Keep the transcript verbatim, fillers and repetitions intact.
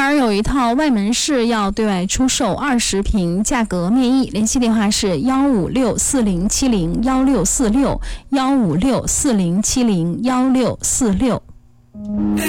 儿有一套外门式要对外出售二十平，价格面议，联系电话是幺五六四零七零幺六四六幺五六四零七零幺六四六。